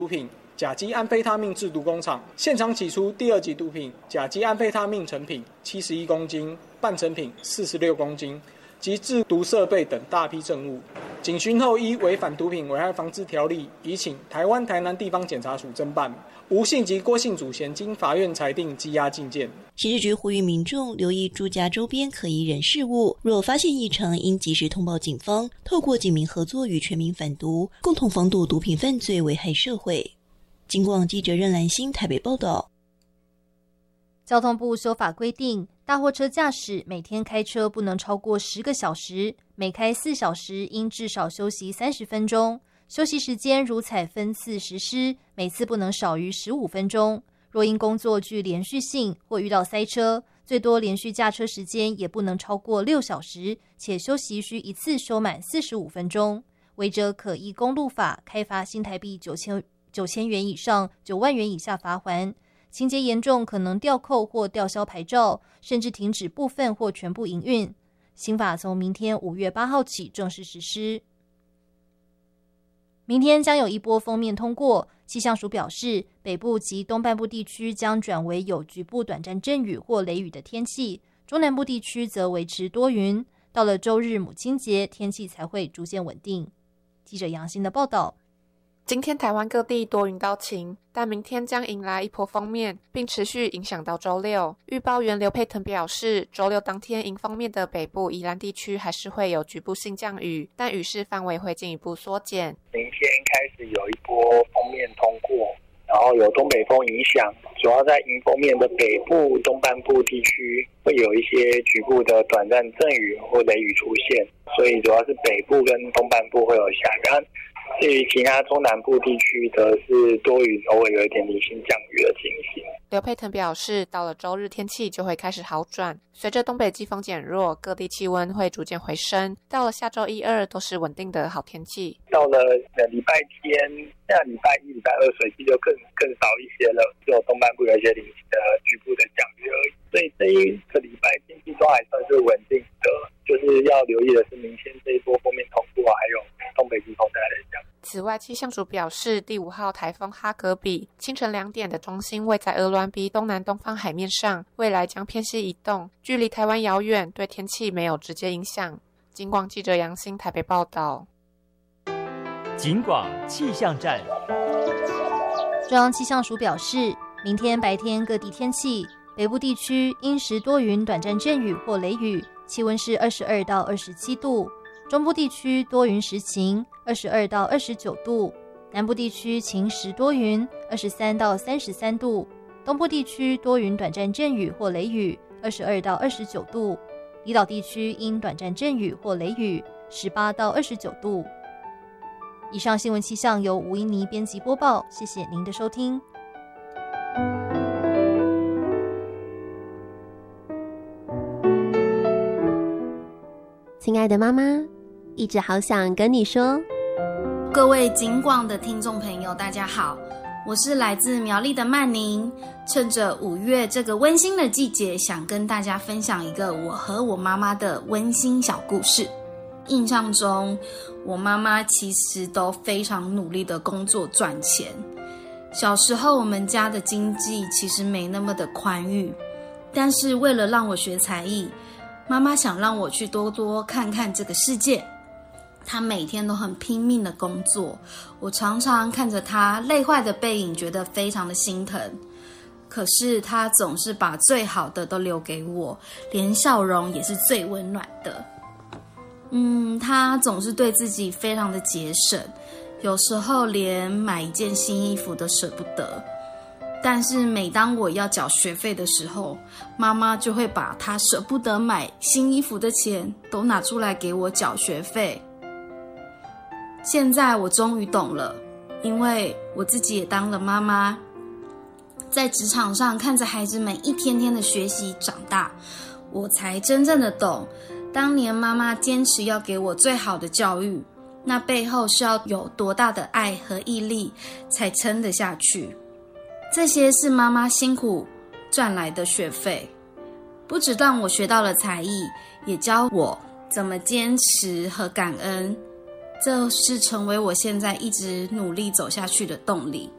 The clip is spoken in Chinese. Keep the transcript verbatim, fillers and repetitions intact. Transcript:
毒品甲基安非他命制毒工厂，现场起出第二级毒品甲基安非他命成品七十一公斤，半成品四十六公斤及制毒设备等大批证物。警询后依违反毒品危害防治条例，已请台湾台南地方检察署侦办。吴姓及郭姓主嫌经法院裁定羁押禁见。 刑事局呼吁民众留意住家周边可疑人事物，若发现异常，应及时通报警方，透过警民合作与全民反毒，共同防堵毒品犯罪危害社会。警广记者任兰心台北报道。 交通部修法规定，大货车驾驶每天开车不能超过十个小时，每开四小时应至少休息三十分钟。休息时间如采分次实施，每次不能少于十五分钟。若因工作具连续性或遇到塞车，最多连续驾车时间也不能超过六小时，且休息需一次休满四十五分钟。违者可依公路法开罚新台币九千九千元以上九万元以下罚锾，情节严重可能吊扣或吊销牌照，甚至停止部分或全部营运。新法从明天五月八号起正式实施。明天将有一波锋面通过，气象署表示，北部及东半部地区将转为有局部短暂阵雨或雷雨的天气，中南部地区则维持多云。到了周日母亲节，天气才会逐渐稳定。记者杨欣的报道。 今天台湾各地多云到晴，但明天将迎来一波锋面，并持续影响到周六。预报员刘佩腾表示，周六当天迎风面的北部宜兰地区还是会有局部性降雨，但雨势范围会进一步缩减。 明天开始有一波锋面通过，然后有东北风影响，主要在迎风面的北部、东半部地区会有一些局部的短暂阵雨或雷雨出现，所以主要是北部跟东半部会有下雨。至于其他中南部地区则是多云，偶尔有一点零星降雨的情形。 刘佩腾表示，到了周日天气就会开始好转，随着东北季风减弱，各地气温会逐渐回升，到了下周一二都是稳定的好天气。 到了礼拜天，下礼拜一、礼拜二水汽就更更少一些了，只有东半部有一些零星的局部的降雨而已。所以这一个礼拜天气都还算是稳定的，就是要留意的是明天这一波锋面通过，还有东北季风带来的降雨。 此外，气象署表示，第五号台风哈格比清晨两点的中心位在鹅銮鼻东南东方海面上，未来将偏西移动，距离台湾遥远，对天气没有直接影响。警广记者杨欣台北报道。 警广气象站。 中央气象署表示，明天白天各地天气，北部地区阴时多云，短暂阵雨或雷雨，气温是二十二到二十七度。中部地区多云时晴，二十二到二十九度；南部地区晴时多云，二十三到三十三度；东部地区多云短暂阵雨或雷雨，二十二到二十九度；离岛地区因短暂阵雨或雷雨，十八到二十九度。以上新闻气象由吴英妮编辑播报，谢谢您的收听。 亲爱的妈妈，一直好想跟你说， 各位警广的听众朋友，大家好，我是来自苗栗的曼宁。趁着五月这个温馨的季节，想跟大家分享一个我和我妈妈的温馨小故事。印象中，我妈妈其实都非常努力的工作赚钱。小时候我们家的经济其实没那么的宽裕，但是为了让我学才艺，妈妈想让我去多多看看这个世界。她每天都很拼命的工作，我常常看着她累坏的背影，觉得非常的心疼。可是她总是把最好的都留给我，连笑容也是最温暖的。嗯，她总是对自己非常的节省，有时候连买一件新衣服都舍不得。但是每当我要缴学费的时候，妈妈就会把她舍不得买新衣服的钱都拿出来给我缴学费。现在我终于懂了，因为我自己也当了妈妈，在职场上看着孩子们一天天的学习长大，我才真正的懂，当年妈妈坚持要给我最好的教育，那背后是要有多大的爱和毅力才撑得下去。这些是妈妈辛苦赚来的学费，不只让我学到了才艺，也教我怎么坚持和感恩，这是成为我现在一直努力走下去的动力。